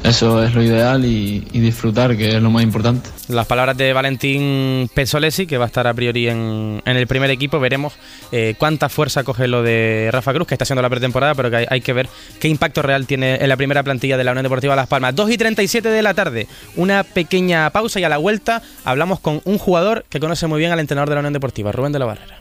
Eso es lo ideal y disfrutar, que es lo más importante. Las palabras de Valentín Pezzolesi, que va a estar a priori en el primer equipo. Veremos cuánta fuerza coge lo de Rafa Cruz, que está haciendo la pretemporada, pero que hay que ver qué impacto real tiene en la primera plantilla de la Unión Deportiva Las Palmas. 2:37 de la tarde, una pequeña pausa y a la vuelta hablamos con un jugador que conoce muy bien al entrenador de la Unión Deportiva, Rubén de la Barrera.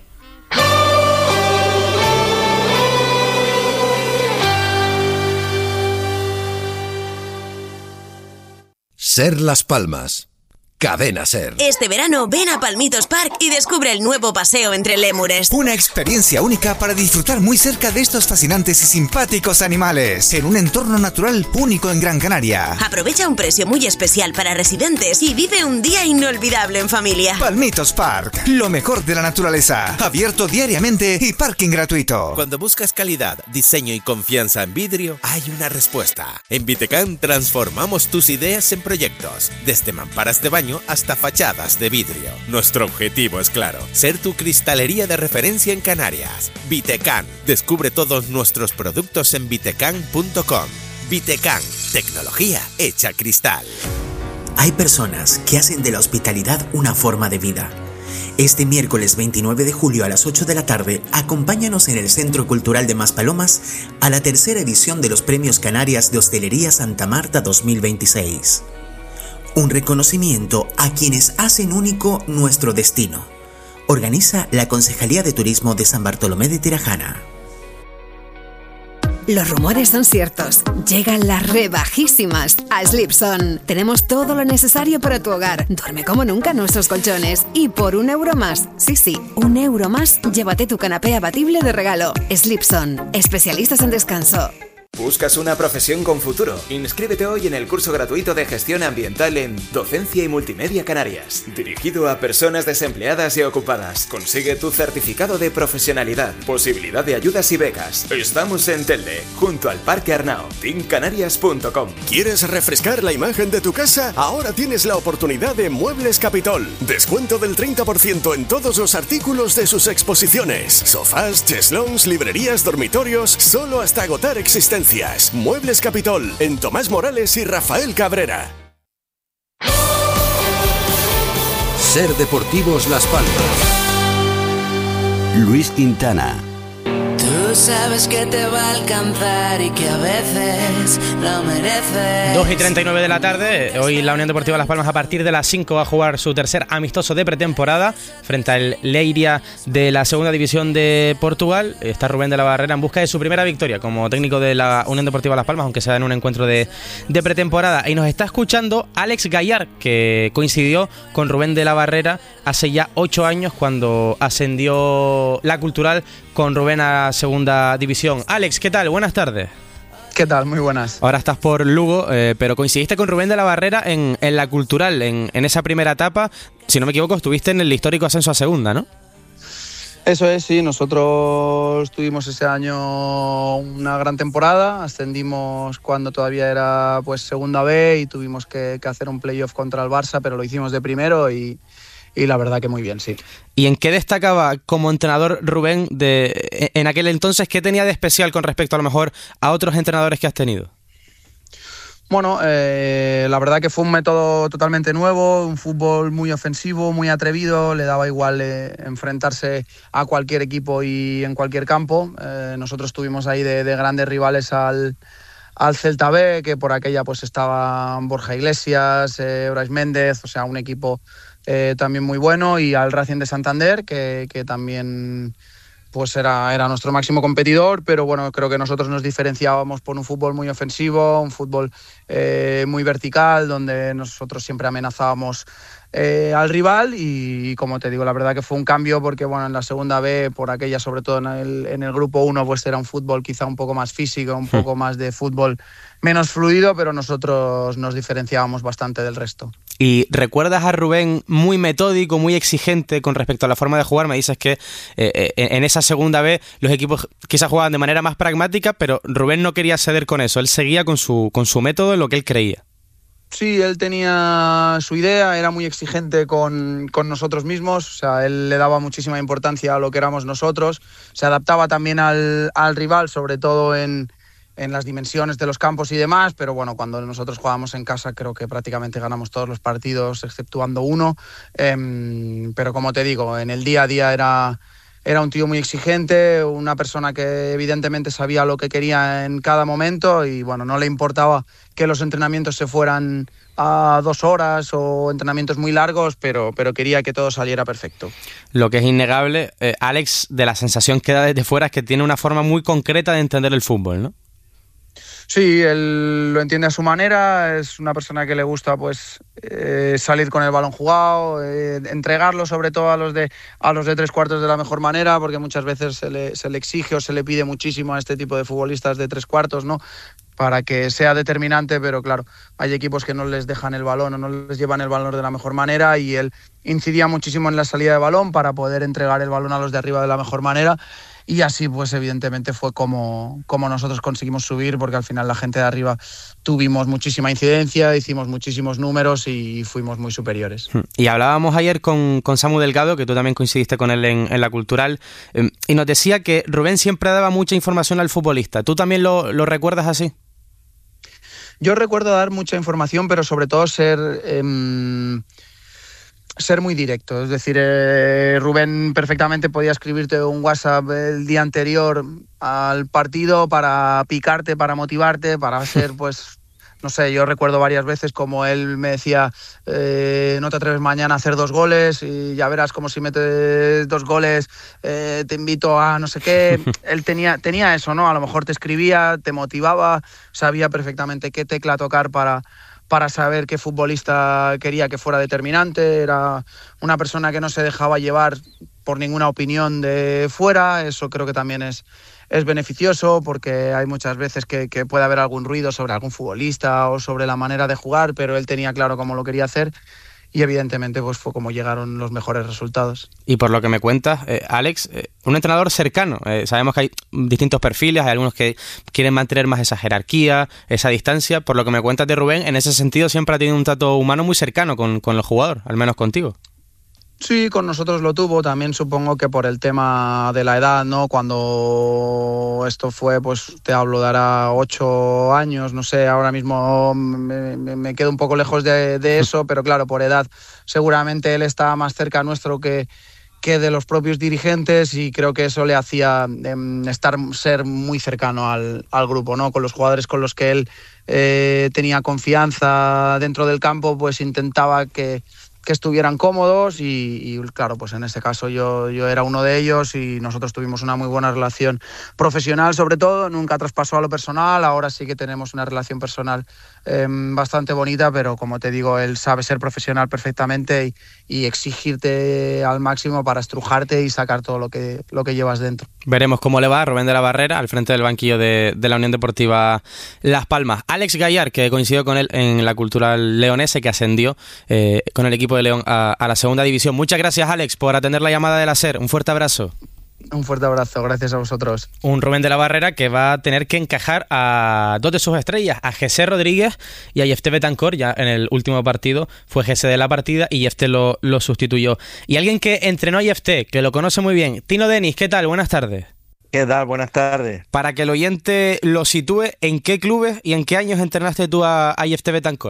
Ser Las Palmas. Cadena Ser. Este verano ven a Palmitos Park y descubre el nuevo paseo entre lémures. Una experiencia única para disfrutar muy cerca de estos fascinantes y simpáticos animales, en un entorno natural único en Gran Canaria. Aprovecha un precio muy especial para residentes y vive un día inolvidable en familia. Palmitos Park, lo mejor de la naturaleza, abierto diariamente y parking gratuito. Cuando buscas calidad, diseño y confianza en vidrio, hay una respuesta. En Vitecam transformamos tus ideas en proyectos, desde mamparas de baño hasta fachadas de vidrio. Nuestro objetivo es claro: ser tu cristalería de referencia en Canarias. Vitecam. Descubre todos nuestros productos en vitecam.com. Vitecam. Tecnología hecha cristal. Hay personas que hacen de la hospitalidad una forma de vida. Este miércoles 29 de julio a las 8 de la tarde, acompáñanos en el Centro Cultural de Maspalomas a la tercera edición de los Premios Canarias de Hostelería Santa Marta 2026. Un reconocimiento a quienes hacen único nuestro destino. Organiza la Concejalía de Turismo de San Bartolomé de Tirajana. Los rumores son ciertos. Llegan las rebajísimas a Slipson. Tenemos todo lo necesario para tu hogar. Duerme como nunca en nuestros colchones. Y por €1 más, sí, €1 más, llévate tu canapé abatible de regalo. Slipson, especialistas en descanso. ¿Buscas una profesión con futuro? Inscríbete hoy en el curso gratuito de Gestión Ambiental en Docencia y Multimedia Canarias, dirigido a personas desempleadas y ocupadas. Consigue tu certificado de profesionalidad, posibilidad de ayudas y becas. Estamos en Telde, junto al Parque Arnao. teamcanarias.com. ¿Quieres refrescar la imagen de tu casa? Ahora tienes la oportunidad de Muebles Capitol. Descuento del 30% en todos los artículos de sus exposiciones. Sofás, cheslons, librerías, dormitorios, solo hasta agotar existencias. Muebles Capitol, en Tomás Morales y Rafael Cabrera. Ser Deportivos Las Palmas. Luis Quintana. Tú sabes que te va a alcanzar y que a veces lo mereces. 2:39 de la tarde. Hoy la Unión Deportiva Las Palmas a partir de las 5 va a jugar su tercer amistoso de pretemporada frente al Leiria de la segunda división de Portugal. Está Rubén de la Barrera en busca de su primera victoria como técnico de la Unión Deportiva Las Palmas, aunque sea en un encuentro de pretemporada. Y nos está escuchando Alex Gallard, que coincidió con Rubén de la Barrera hace ya 8 años cuando ascendió la Cultural con Rubén a segunda división. Alex, ¿qué tal? Buenas tardes. ¿Qué tal? Muy buenas. Ahora estás por Lugo, pero coincidiste con Rubén de la Barrera en la Cultural, en esa primera etapa. Si no me equivoco, estuviste en el histórico ascenso a segunda, ¿no? Eso es, sí. Nosotros tuvimos ese año una gran temporada. Ascendimos cuando todavía era pues segunda B y tuvimos que hacer un playoff contra el Barça, pero lo hicimos de primero y la verdad que muy bien, sí. ¿Y en qué destacaba como entrenador Rubén en aquel entonces? ¿Qué tenía de especial con respecto a lo mejor a otros entrenadores que has tenido? Bueno, la verdad que fue un método totalmente nuevo, un fútbol muy ofensivo, muy atrevido, le daba igual enfrentarse a cualquier equipo y en cualquier campo. Nosotros tuvimos ahí de grandes rivales al Celta B, que por aquella pues estaban Borja Iglesias, Brais Méndez, o sea, un equipo también muy bueno, y al Racing de Santander, que también pues era nuestro máximo competidor, pero bueno, creo que nosotros nos diferenciábamos por un fútbol muy ofensivo, un fútbol muy vertical, donde nosotros siempre amenazábamos al rival, y como te digo, la verdad que fue un cambio porque bueno, en la segunda B, por aquella, sobre todo en el grupo 1, pues era un fútbol quizá un poco más físico, un poco más de fútbol menos fluido, pero nosotros nos diferenciábamos bastante del resto. ¿Y recuerdas a Rubén muy metódico, muy exigente con respecto a la forma de jugar? Me dices que en esa segunda B los equipos quizás jugaban de manera más pragmática, pero Rubén no quería ceder con eso, él seguía con su método en lo que él creía. Sí, él tenía su idea, era muy exigente con nosotros mismos, o sea, él le daba muchísima importancia a lo que éramos nosotros, se adaptaba también al rival, sobre todo en en las dimensiones de los campos y demás, pero bueno, cuando nosotros jugamos en casa creo que prácticamente ganamos todos los partidos, exceptuando uno. Pero como te digo, en el día a día era un tío muy exigente, una persona que evidentemente sabía lo que quería en cada momento y bueno, no le importaba que los entrenamientos se fueran a 2 horas o entrenamientos muy largos, pero quería que todo saliera perfecto. Lo que es innegable, Alex, de la sensación que da desde fuera es que tiene una forma muy concreta de entender el fútbol, ¿no? Sí, él lo entiende a su manera, es una persona que le gusta pues salir con el balón jugado, entregarlo sobre todo a los de 3/4 de la mejor manera, porque muchas veces se le exige o se le pide muchísimo a este tipo de futbolistas de 3/4, ¿no?, para que sea determinante, pero claro, hay equipos que no les dejan el balón o no les llevan el balón de la mejor manera y él incidía muchísimo en la salida de balón para poder entregar el balón a los de arriba de la mejor manera. Y así, pues evidentemente fue como nosotros conseguimos subir, porque al final la gente de arriba tuvimos muchísima incidencia, hicimos muchísimos números y fuimos muy superiores. Y hablábamos ayer con Samu Delgado, que tú también coincidiste con él en la Cultural, y nos decía que Rubén siempre daba mucha información al futbolista. ¿Tú también lo recuerdas así? Yo recuerdo dar mucha información, pero sobre todo ser muy directo, es decir, Rubén perfectamente podía escribirte un WhatsApp el día anterior al partido para picarte, para motivarte, para ser, pues, no sé, yo recuerdo varias veces como él me decía, no te atreves mañana a hacer 2 goles y ya verás como si metes 2 goles te invito a no sé qué. Él tenía eso, ¿no? A lo mejor te escribía, te motivaba, sabía perfectamente qué tecla tocar para saber qué futbolista quería que fuera determinante. Era una persona que no se dejaba llevar por ninguna opinión de fuera. Eso creo que también es beneficioso, porque hay muchas veces que puede haber algún ruido sobre algún futbolista o sobre la manera de jugar, pero él tenía claro cómo lo quería hacer y evidentemente pues fue como llegaron los mejores resultados. Y por lo que me cuentas, Alex, un entrenador cercano. Sabemos que hay distintos perfiles, hay algunos que quieren mantener más esa jerarquía, esa distancia. Por lo que me cuentas de Rubén, en ese sentido siempre ha tenido un trato humano muy cercano con el jugador, al menos contigo. Sí, con nosotros lo tuvo, también supongo que por el tema de la edad, ¿no? Cuando esto fue, pues te hablo, dará 8 años, no sé, ahora mismo me quedo un poco lejos de eso, pero claro, por edad seguramente él está más cerca nuestro que de los propios dirigentes y creo que eso le hacía ser muy cercano al grupo, ¿no? Con los jugadores con los que él tenía confianza dentro del campo, pues intentaba que estuvieran cómodos y claro, pues en este caso yo era uno de ellos y nosotros tuvimos una muy buena relación profesional, sobre todo, nunca traspasó a lo personal. Ahora sí que tenemos una relación personal bastante bonita, pero como te digo, él sabe ser profesional perfectamente y exigirte al máximo para estrujarte y sacar todo lo que llevas dentro. Veremos cómo le va a Rubén de la Barrera al frente del banquillo de la Unión Deportiva Las Palmas. Alex Gallar, que coincidió con él en la Cultural Leonesa, que ascendió con el equipo de León a la segunda división. Muchas gracias, Alex, por atender la llamada de la SER. Un fuerte abrazo. Un fuerte abrazo, gracias a vosotros. Un Rubén de la Barrera que va a tener que encajar a 2 de sus estrellas, a José Rodríguez y a Jefté Betancor. Ya en el último partido fue José de la partida y Jefté lo sustituyó. Y alguien que entrenó a Jefté, que lo conoce muy bien, Tino Denis, ¿qué tal? Buenas tardes. ¿Qué tal? Buenas tardes. Para que el oyente lo sitúe, ¿en qué clubes y en qué años entrenaste tú a Jefté Betancor?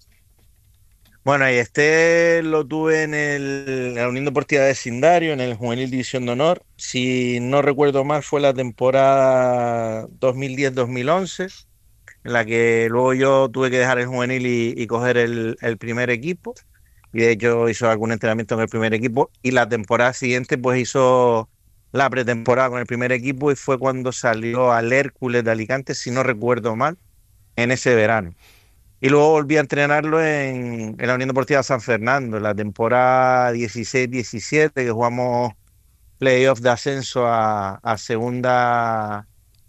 Bueno, y lo tuve en la Unión Deportiva de Vecindario, en el Juvenil División de Honor. Si no recuerdo mal, fue la temporada 2010-2011, en la que luego yo tuve que dejar el juvenil y coger el primer equipo. Y de hecho hizo algún entrenamiento en el primer equipo. Y la temporada siguiente pues hizo la pretemporada con el primer equipo y fue cuando salió al Hércules de Alicante, si no recuerdo mal, en ese verano. Y luego volví a entrenarlo en la Unión Deportiva San Fernando, en la temporada 16-17, que jugamos playoff de ascenso a segunda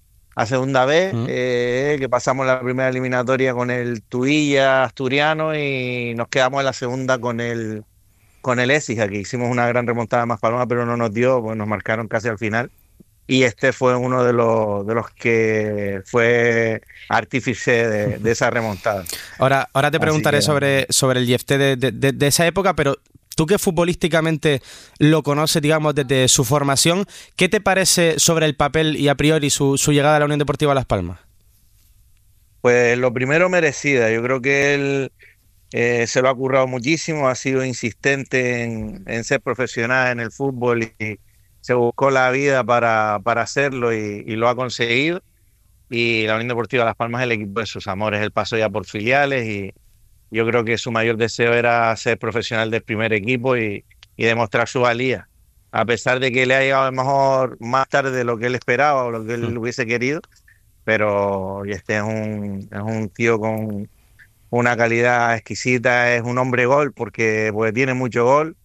B, que pasamos la primera eliminatoria con el Tuilla asturiano y nos quedamos en la segunda con el Écija, que hicimos una gran remontada de Maspalomas, pero no nos dio, pues nos marcaron casi al final. Y fue uno de los que fue artífice de esa remontada. Ahora te preguntaré sobre el Jefté de esa época, pero tú que futbolísticamente lo conoces, digamos, desde su formación, ¿qué te parece sobre el papel y a priori su llegada a la Unión Deportiva Las Palmas? Pues lo primero, merecida. Yo creo que él se lo ha currado muchísimo, ha sido insistente en ser profesional en el fútbol y se buscó la vida para hacerlo y lo ha conseguido. Y la Unión Deportiva Las Palmas es el equipo de sus amores. Él pasó ya por filiales y yo creo que su mayor deseo era ser profesional del primer equipo y demostrar su valía. A pesar de que le ha llegado a lo mejor más tarde de lo que él esperaba o lo que él hubiese querido, pero este es un tío con una calidad exquisita, es un hombre gol porque tiene mucho gol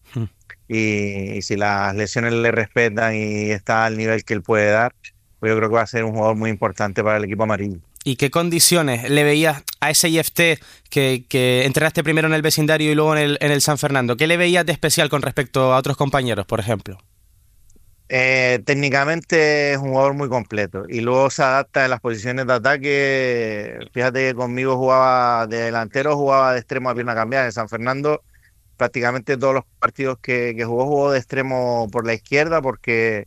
y si las lesiones le respetan y está al nivel que él puede dar, pues yo creo que va a ser un jugador muy importante para el equipo amarillo. ¿Y qué condiciones le veías a ese IFT que entrenaste primero en el vecindario y luego en el San Fernando? ¿Qué le veías de especial con respecto a otros compañeros, por ejemplo? Técnicamente es un jugador muy completo y luego se adapta en las posiciones de ataque. Fíjate que conmigo jugaba de delantero, jugaba de extremo a pierna cambiada. En San Fernando prácticamente todos los partidos que jugó de extremo por la izquierda porque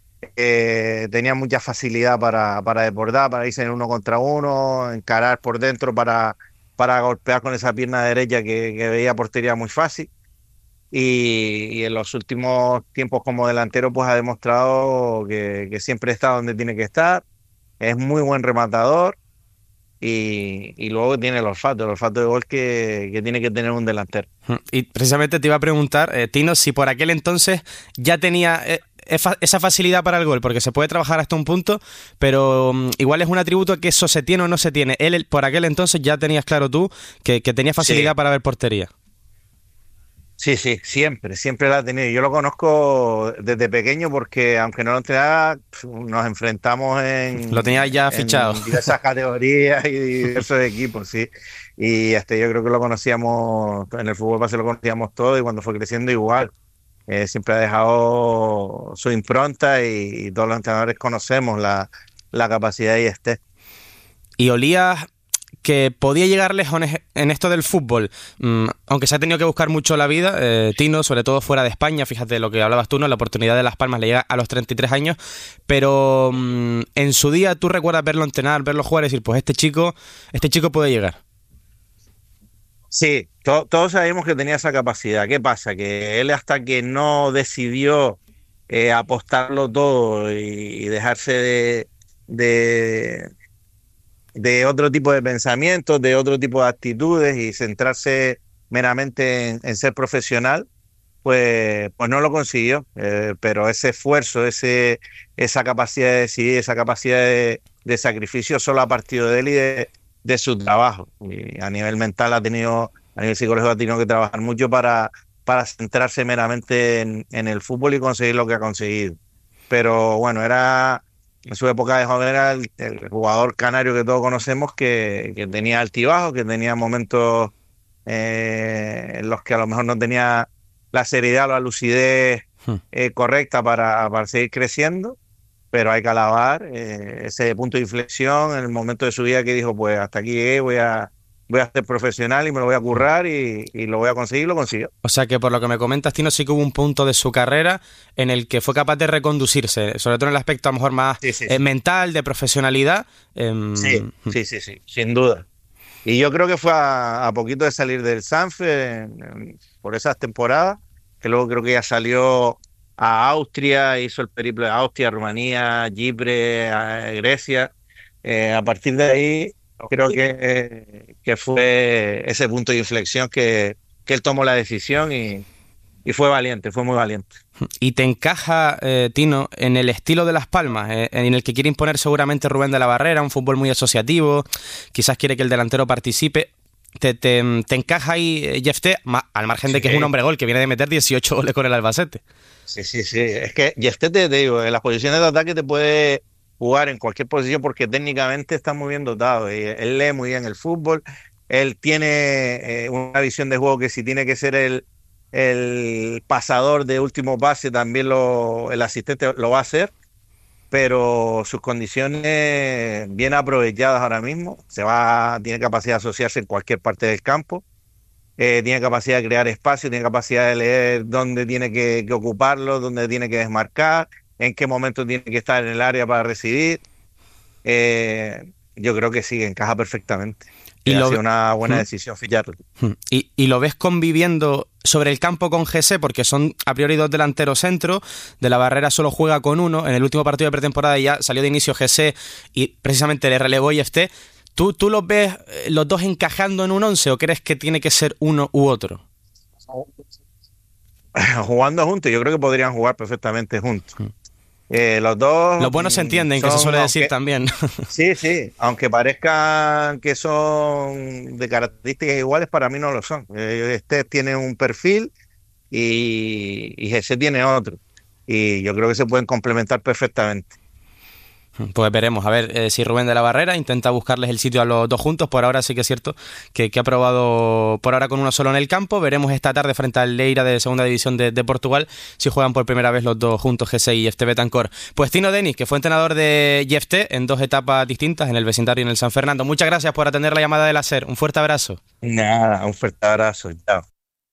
tenía mucha facilidad para desbordar, para irse en 1 contra 1, encarar por dentro para golpear con esa pierna derecha que veía portería muy fácil. Y en los últimos tiempos como delantero pues ha demostrado que siempre está donde tiene que estar, es muy buen rematador y luego tiene el olfato de gol que tiene que tener un delantero. Y precisamente te iba a preguntar, Tino, si por aquel entonces ya tenía esa facilidad para el gol, porque se puede trabajar hasta un punto, pero igual es un atributo que eso se tiene o no se tiene. Él por aquel entonces ya tenías claro tú que tenía facilidad para ver portería. Sí, siempre la ha tenido. Yo lo conozco desde pequeño porque aunque no lo entrenaba, nos enfrentamos Lo tenía ya fichado. En diversas categorías y diversos equipos, sí. Y yo creo que lo conocíamos, en el fútbol base lo conocíamos todo y cuando fue creciendo igual. Siempre ha dejado su impronta y todos los entrenadores conocemos la capacidad de IFT. Y olías que podía llegar lejos en esto del fútbol, aunque se ha tenido que buscar mucho la vida, Tino, sobre todo fuera de España, fíjate lo que hablabas tú, ¿no? La oportunidad de Las Palmas le llega a los 33 años, pero en su día tú recuerdas verlo entrenar, verlo jugar y decir, pues este chico puede llegar. Sí, todos sabemos que tenía esa capacidad. ¿Qué pasa? Que él hasta que no decidió apostarlo todo y dejarse de otro tipo de pensamientos, de otro tipo de actitudes y centrarse meramente en ser profesional, pues no lo consiguió. Pero ese esfuerzo, esa capacidad de decidir, esa capacidad de sacrificio solo ha partido de él y de su trabajo. Y a nivel mental a nivel psicológico ha tenido que trabajar mucho para centrarse meramente en el fútbol y conseguir lo que ha conseguido. Pero bueno, en su época de joven era el jugador canario que todos conocemos que tenía altibajos, que tenía momentos en los que a lo mejor no tenía la seriedad o la lucidez correcta para seguir creciendo, pero hay que alabar ese punto de inflexión en el momento de su vida que dijo, pues hasta aquí llegué, voy a ser profesional y me lo voy a currar y lo voy a conseguir, lo consiguió. O sea que por lo que me comentas, Tino, sí que hubo un punto de su carrera en el que fue capaz de reconducirse, sobre todo en el aspecto a lo mejor más mental, de profesionalidad. Sí, sin duda. Y yo creo que fue a poquito de salir del Sanfe por esas temporadas, que luego creo que ya salió a Austria, hizo el periplo de Austria, Rumanía, Chipre, Grecia. A partir de ahí creo que fue ese punto de inflexión que él tomó la decisión y fue valiente, fue muy valiente. ¿Y te encaja, Tino, en el estilo de Las Palmas, en el que quiere imponer seguramente Rubén de la Barrera, un fútbol muy asociativo, quizás quiere que el delantero participe? ¿Te encaja ahí IFT, al margen de que es un hombre gol que viene de meter 18 goles con el Albacete? Sí. Es que IFT, te digo, en las posiciones de ataque te puede jugar en cualquier posición porque técnicamente está muy bien dotado. Él lee muy bien el fútbol, él tiene una visión de juego que si tiene que ser el pasador de último pase, también el asistente lo va a hacer, pero sus condiciones bien aprovechadas ahora mismo, tiene capacidad de asociarse en cualquier parte del campo, tiene capacidad de crear espacio, tiene capacidad de leer dónde tiene que ocuparlo, dónde tiene que desmarcar, en qué momento tiene que estar en el área para recibir. yo creo que sí, encaja perfectamente. Y ha sido una buena decisión ficharlo. ¿Y lo ves conviviendo sobre el campo con Jesse? Porque son a priori dos delanteros centro, de la Barrera solo juega con uno, en el último partido de pretemporada ya salió de inicio Jesse y precisamente le relevó IFT. ¿Tú los ves los dos encajando en un 11 o crees que tiene que ser uno u otro? Jugando juntos, yo creo que podrían jugar perfectamente juntos. Los dos... Los buenos se entienden, que se suele decir también. Sí, aunque parezcan que son de características iguales, para mí no lo son. Este tiene un perfil y Jesse tiene otro. Y yo creo que se pueden complementar perfectamente. Pues veremos, a ver si Rubén de la Barrera intenta buscarles el sitio a los dos juntos. Por ahora sí que es cierto que ha probado por ahora con uno solo en el campo. Veremos esta tarde frente al Leiria de segunda división de Portugal si juegan por primera vez los dos juntos, Jesse y IFT Betancourt. Pues Tino Denis, que fue entrenador de IFT en dos etapas distintas, en el vecindario y en el San Fernando. Muchas gracias por atender la llamada de la SER. Un fuerte abrazo. Nada, un fuerte abrazo. Chao.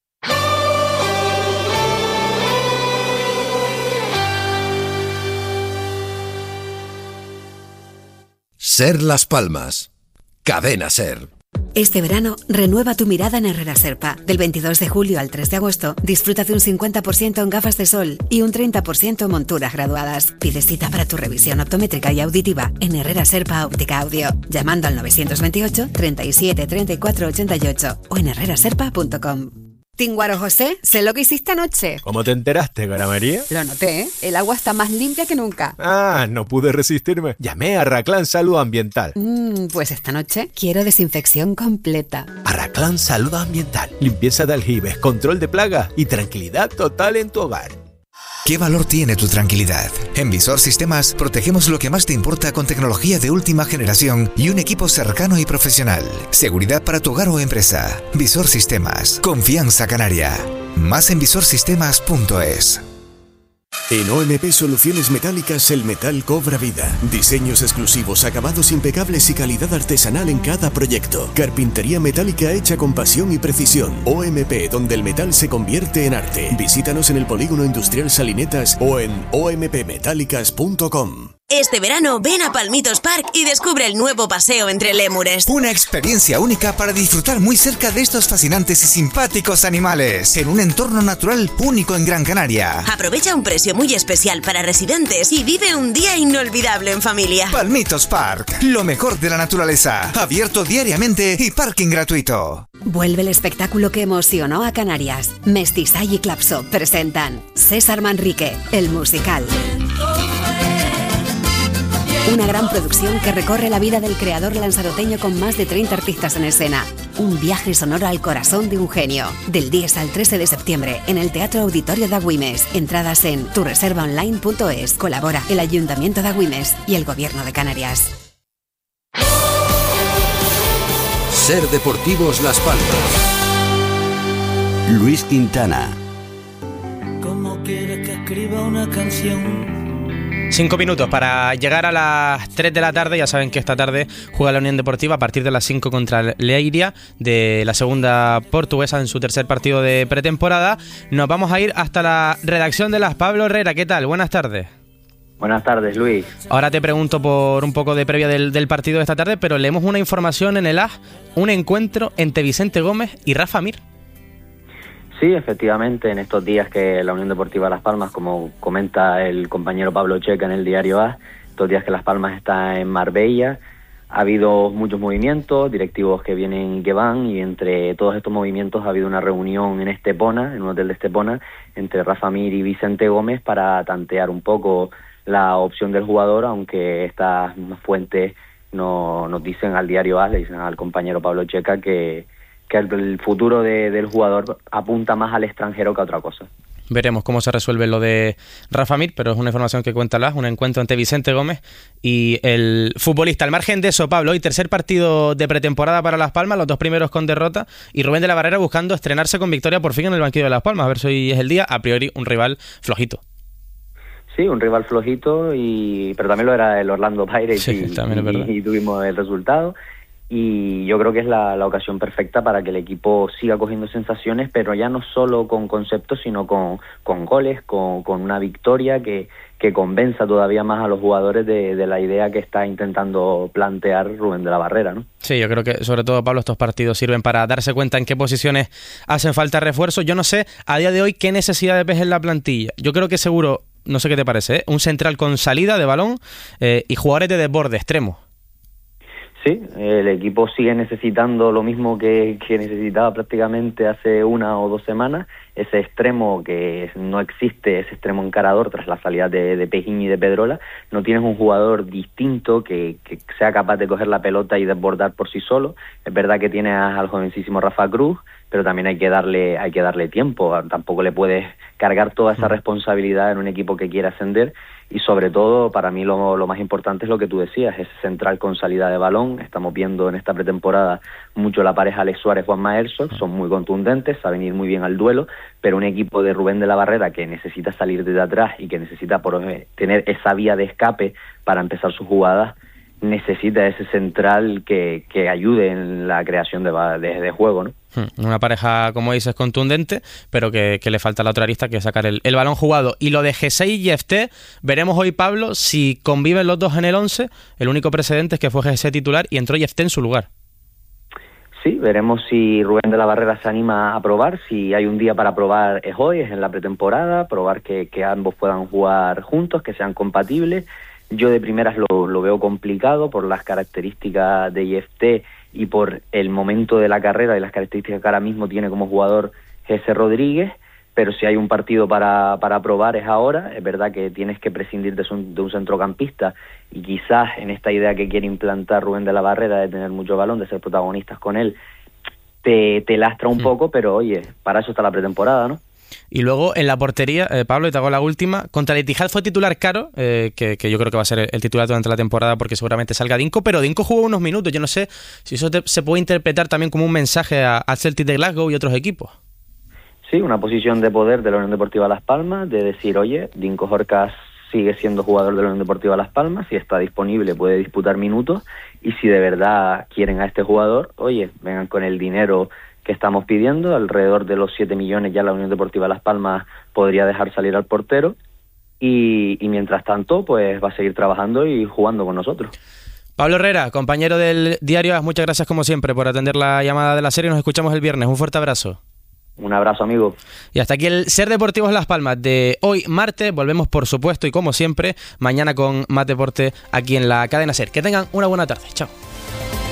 SER Las Palmas. Cadena SER. Este verano, renueva tu mirada en Herrera Serpa. Del 22 de julio al 3 de agosto, disfruta de un 50% en gafas de sol y un 30% en monturas graduadas. Pide cita para tu revisión optométrica y auditiva en Herrera Serpa Óptica Audio, llamando al 928 37 34 88 o en herreraserpa.com. Tinguaro José, sé lo que hiciste anoche. ¿Cómo te enteraste, Cara María? Lo noté, ¿eh? El agua está más limpia que nunca. Ah, no pude resistirme. Llamé a Arraclán Salud Ambiental. Pues esta noche quiero desinfección completa. Arraclán Salud Ambiental. Limpieza de aljibes, control de plagas y tranquilidad total en tu hogar. ¿Qué valor tiene tu tranquilidad? En Visor Sistemas protegemos lo que más te importa con tecnología de última generación y un equipo cercano y profesional. Seguridad para tu hogar o empresa. Visor Sistemas. Confianza canaria. Más en visorsistemas.es. En OMP Soluciones Metálicas el metal cobra vida. Diseños exclusivos, acabados impecables y calidad artesanal en cada proyecto. Carpintería metálica hecha con pasión y precisión. OMP, donde el metal se convierte en arte. Visítanos en el Polígono Industrial Salinetas o en ompmetálicas.com. Este verano ven a Palmitos Park y descubre el nuevo paseo entre lémures. Una experiencia única para disfrutar muy cerca de estos fascinantes y simpáticos animales, en un entorno natural único en Gran Canaria. Aprovecha un precio muy especial para residentes y vive un día inolvidable en familia. Palmitos Park, lo mejor de la naturaleza, abierto diariamente y parking gratuito. Vuelve el espectáculo que emocionó a Canarias. Mestizay y Clapso presentan César Manrique, el musical. Una gran producción que recorre la vida del creador lanzaroteño con más de 30 artistas en escena. Un viaje sonoro al corazón de un genio. Del 10 al 13 de septiembre en el Teatro Auditorio de Agüimes. Entradas en tureservaonline.es. Colabora el Ayuntamiento de Agüimes y el Gobierno de Canarias. SER Deportivos Las Palmas. Luis Quintana. ¿Cómo quieres que escriba una canción? 5 minutos para llegar a las 3 de la tarde. Ya saben que esta tarde juega la Unión Deportiva a partir de las 5 contra el Leiria de la segunda portuguesa en su tercer partido de pretemporada. Nos vamos a ir hasta la redacción de las. Pablo Herrera, ¿qué tal? Buenas tardes. Buenas tardes, Luis. Ahora te pregunto por un poco de previa del partido de esta tarde, pero leemos una información en el AS, un encuentro entre Vicente Gómez y Rafa Mir. Sí, efectivamente, en estos días que la Unión Deportiva Las Palmas, como comenta el compañero Pablo Checa en el diario AS, estos días que Las Palmas está en Marbella, ha habido muchos movimientos, directivos que vienen y que van, y entre todos estos movimientos ha habido una reunión en Estepona, en un hotel de Estepona, entre Rafa Mir y Vicente Gómez para tantear un poco la opción del jugador, aunque estas fuentes no nos dicen al diario AS, le dicen al compañero Pablo Checa que el futuro del jugador apunta más al extranjero que a otra cosa. Veremos cómo se resuelve lo de Rafa Mir, pero es una información que cuenta un encuentro entre Vicente Gómez y el futbolista. Al margen de eso, Pablo, hoy tercer partido de pretemporada para Las Palmas, los dos primeros con derrota, y Rubén de la Barrera buscando estrenarse con victoria por fin en el banquillo de Las Palmas. A ver si hoy es el día. A priori, un rival flojito. Sí, un rival flojito, pero también lo era el Orlando Pirates, sí, también es verdad. Y tuvimos el resultado. y yo creo que es la ocasión perfecta para que el equipo siga cogiendo sensaciones, pero ya no solo con conceptos, sino con goles, con una victoria que convenza todavía más a los jugadores de la idea que está intentando plantear Rubén de la Barrera, ¿no? Sí, yo creo que sobre todo, Pablo, estos partidos sirven para darse cuenta en qué posiciones hacen falta refuerzos. Yo no sé a día de hoy qué necesidades ves en la plantilla. Yo creo que seguro, no sé qué te parece, ¿eh? Un central con salida de balón y jugadores de desborde extremo. Sí, el equipo sigue necesitando lo mismo que necesitaba prácticamente hace 1 o 2 semanas, ese extremo que no existe, ese extremo encarador tras la salida de Pejín y de Pedrola. No tienes un jugador distinto que sea capaz de coger la pelota y desbordar por sí solo. Es verdad que tienes al jovencísimo Rafa Cruz, pero también hay que darle tiempo. Tampoco le puedes cargar toda esa responsabilidad en un equipo que quiere ascender. Y sobre todo, para mí lo más importante es lo que tú decías, ese central con salida de balón. Estamos viendo en esta pretemporada mucho la pareja Alex Suárez-Juanma Herzog, son muy contundentes, saben ir muy bien al duelo, pero un equipo de Rubén de la Barrera que necesita salir desde atrás y que necesita tener esa vía de escape para empezar sus jugadas, necesita ese central que ayude en la creación de juego, ¿no? Una pareja, como dices, contundente, pero que le falta a la otra arista, que es sacar el balón jugado. Y lo de G6 y Jefté, veremos hoy, Pablo, si conviven los dos en el 11. El único precedente es que fue G6 titular y entró Jefté en su lugar. Sí, veremos si Rubén de la Barrera se anima a probar. Si hay un día para probar es hoy, es en la pretemporada, probar que ambos puedan jugar juntos, que sean compatibles. Yo de primeras lo veo complicado por las características de Jefté y por el momento de la carrera y las características que ahora mismo tiene como jugador Jesse Rodríguez, pero si hay un partido para probar es ahora. Es verdad que tienes que prescindir de un centrocampista y quizás en esta idea que quiere implantar Rubén de la Barrera de tener mucho balón, de ser protagonistas con él, te lastra un poco, pero oye, para eso está la pretemporada, ¿no? Y luego en la portería, Pablo, y te hago la última, contra el Etihad fue titular Caro, que yo creo que va a ser el titular durante la temporada porque seguramente salga Dinko, pero Dinko jugó unos minutos. Yo no sé si eso se puede interpretar también como un mensaje al Celtic de Glasgow y otros equipos. Sí, una posición de poder de la Unión Deportiva Las Palmas, de decir, oye, Dinko Horcas sigue siendo jugador de la Unión Deportiva Las Palmas, si está disponible puede disputar minutos, y si de verdad quieren a este jugador, oye, vengan con el dinero que estamos pidiendo, alrededor de los 7 millones ya la Unión Deportiva Las Palmas podría dejar salir al portero, y mientras tanto pues va a seguir trabajando y jugando con nosotros. Pablo Herrera, compañero del Diario AS, muchas gracias como siempre por atender la llamada de la serie. Nos escuchamos el viernes, un fuerte abrazo. Un abrazo, amigo. Y hasta aquí el Ser Deportivos Las Palmas de hoy martes. Volvemos por supuesto y como siempre mañana con más deporte aquí en la cadena Ser. Que tengan una buena tarde. Chao.